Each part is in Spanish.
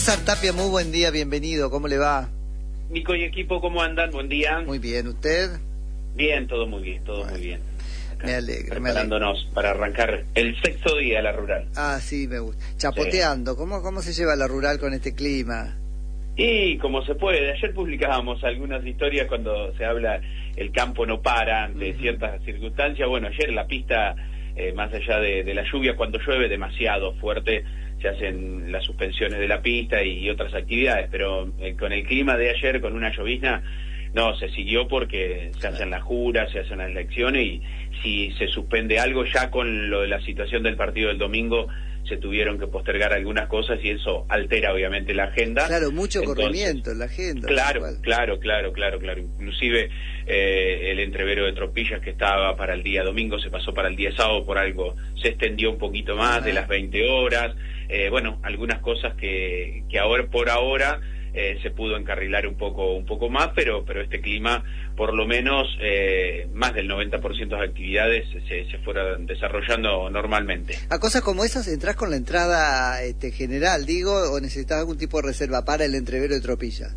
César Tapia, muy buen día, bienvenido, ¿cómo le va? Nico y equipo, ¿cómo andan? Buen día. Muy bien, ¿usted? Bien, todo muy bien, todo muy bien. Acá, me alegro. Preparándonos para arrancar el sexto día de la rural. Ah, sí, me gusta. Chapoteando, sí. ¿Cómo se lleva la rural con este clima? Y como se puede, ayer publicábamos algunas historias cuando se habla el campo no para ante ciertas circunstancias. Bueno, ayer la pista, más allá de la lluvia, cuando llueve demasiado fuerte, se hacen las suspensiones de la pista y otras actividades, pero con el clima de ayer, con una llovizna, no, se siguió porque se hacen las juras, se hacen las elecciones y si se suspende algo ya con lo de la situación del partido del domingo, se tuvieron que postergar algunas cosas y eso altera obviamente la agenda. Claro, mucho corrimiento en la agenda. Claro. Inclusive el entrevero de Tropillas que estaba para el día domingo se pasó para el día sábado por algo, se extendió un poquito más de las 20 horas. Bueno, algunas cosas que ahora por ahora se pudo encarrilar un poco más, pero este clima, por lo menos más del 90% de las actividades se fueron desarrollando normalmente. ¿A cosas como esas entrás con la entrada general, digo, o necesitas algún tipo de reserva para el entrevero de Tropilla?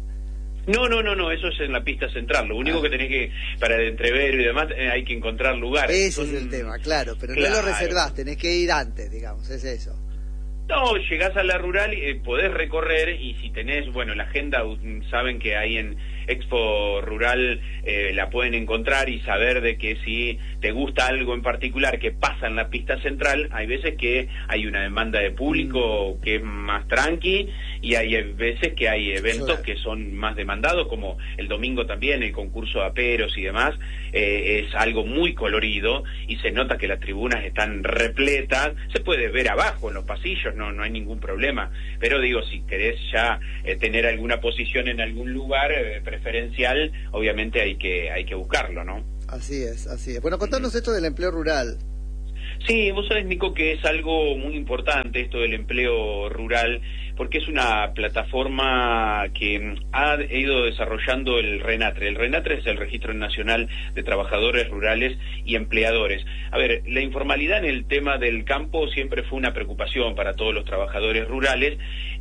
No, eso es en la pista central. Lo único que tenés que, para el entrevero y demás, hay que encontrar lugares. Ese es el tema, claro, pero no lo reservás, tenés que ir antes, digamos, es eso. No, llegás a la rural y podés recorrer y si tenés, bueno, la agenda, saben que ahí en Expo Rural la pueden encontrar y saber de que si te gusta algo en particular que pasa en la pista central, hay veces que hay una demanda de público que es más tranqui y hay veces que hay eventos que son más demandados, como el domingo también, el concurso de aperos y demás, es algo muy colorido y se nota que las tribunas están repletas, se puede ver abajo en los pasillos, no hay ningún problema, pero digo, si querés ya tener alguna posición en algún lugar preferencial, obviamente hay que buscarlo, ¿no? Así es. Bueno, contanos esto del empleo rural. Sí, vos sabés, Nico, que es algo muy importante esto del empleo rural, porque es una plataforma que ha ido desarrollando el RENATRE. El RENATRE es el Registro Nacional de Trabajadores Rurales y Empleadores. A ver, la informalidad en el tema del campo siempre fue una preocupación para todos los trabajadores rurales,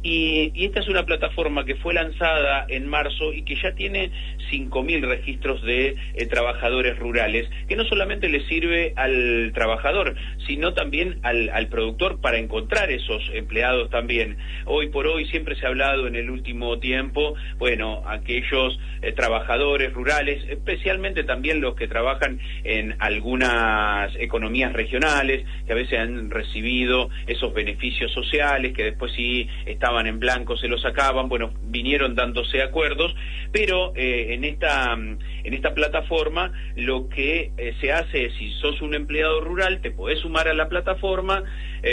y esta es una plataforma que fue lanzada en marzo y que ya tiene 5.000 registros de trabajadores rurales, que no solamente le sirve al trabajador, sino también al productor para encontrar esos empleados también. Hoy por hoy siempre se ha hablado en el último tiempo, bueno, aquellos trabajadores rurales, especialmente también los que trabajan en algunas economías regionales, que a veces han recibido esos beneficios sociales, que después si estaban en blanco se los sacaban, bueno, vinieron dándose acuerdos, pero en esta plataforma lo que se hace es, si sos un empleado rural, te podés sumar a la plataforma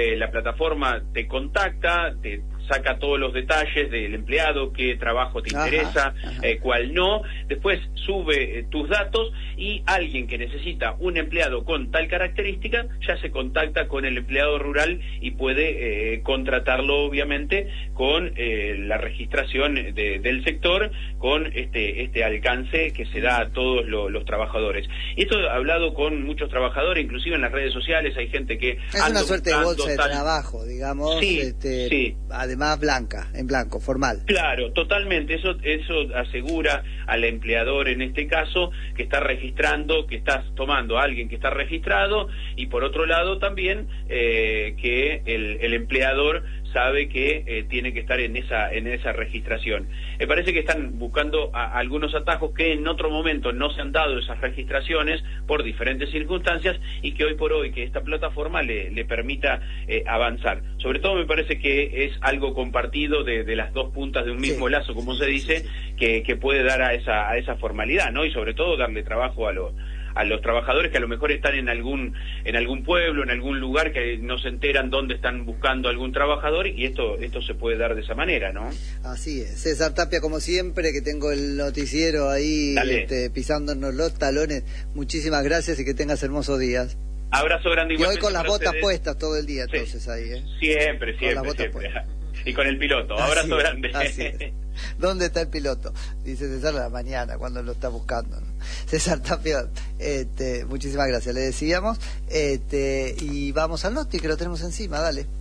te contacta, te saca todos los detalles del empleado, qué trabajo te interesa, cuál no, después sube tus datos y alguien que necesita un empleado con tal característica ya se contacta con el empleado rural y puede contratarlo obviamente con la registración del sector, con este alcance que se da a todos los trabajadores. Esto he hablado con muchos trabajadores, inclusive en las redes sociales hay gente que es una suerte de bolsa de trabajo, digamos, sí. Además en blanco, formal. Claro, totalmente, eso asegura al empleador en este caso que está registrando, que estás tomando a alguien que está registrado, y por otro lado también que el empleador sabe que tiene que estar en esa registración. Me parece que están buscando algunos atajos que en otro momento no se han dado esas registraciones por diferentes circunstancias y que hoy por hoy que esta plataforma le permita avanzar. Sobre todo me parece que es algo compartido de las dos puntas de un mismo lazo, como se dice, que puede dar a esa formalidad, ¿no? Y sobre todo darle trabajo a los trabajadores que a lo mejor están en algún pueblo, en algún lugar que no se enteran dónde están buscando algún trabajador, y esto se puede dar de esa manera, ¿no? Así es. César Tapia, como siempre, que tengo el noticiero ahí pisándonos los talones, muchísimas gracias y que tengas hermosos días. Abrazo grande. Y hoy con las botas puestas todo el día, entonces ahí, ¿eh? Siempre. Y con el piloto. Abrazo grande. Así es. ¿Dónde está el piloto? Dice César a la mañana, cuando lo está buscando, ¿no? César Tapia, muchísimas gracias, le decíamos, y vamos al noti, que lo tenemos encima, dale.